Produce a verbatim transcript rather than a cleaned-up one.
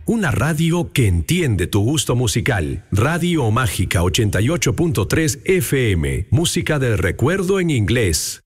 una radio que entiende tu gusto musical. Radio Mágica ochenta y ocho punto tres F M, música del recuerdo en inglés.